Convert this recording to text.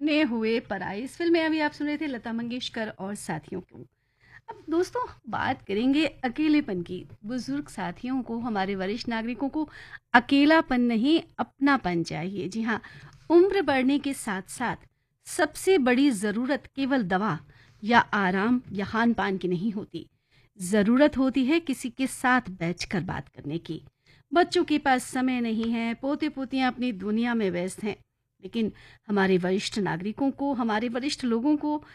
अपने हुए पराए। इस फ़िल्म में अभी आप सुन रहे थे लता मंगेशकर और साथियों को। अब दोस्तों बात करेंगे अकेलेपन की। बुज़ुर्ग साथियों को, हमारे वरिष्ठ नागरिकों को अकेलापन नहीं अपनापन चाहिए। जी हाँ, उम्र बढ़ने के साथ-साथ सबसे बड़ी ज़रूरत केवल दवा या आराम या खान-पान की नहीं होती। ज़रूरत होती है किसी के साथ बैठकर बात करने की। बच्चों के पास समय नहीं है, पोते-पोतियाँ अपनी दुनिया में व्यस्त हैं। लेकिन हमारे वरिष्ठ नागरिकों को, हमारे वरिष्ठ लोगों को